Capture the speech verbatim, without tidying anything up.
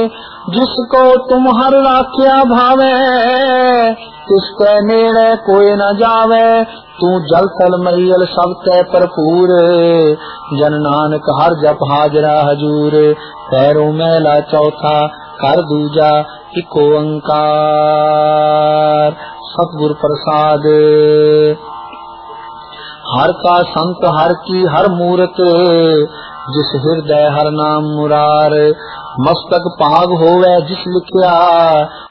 जिसको तुम हर राख्या भावे, तिसके नेड़े कोई न जावे। तू जल थल मरियल सब ते भरपूर, जन नानक हर जप हाजरा हजूर। पैरों मैला चौथा कर दूजा इको ओंकार। सतगुर प्रसाद। हर का संत हर की हर मूरत, जिस हृदय हर नाम मुरार। मस्तक पाग होवे जिस लिखिया,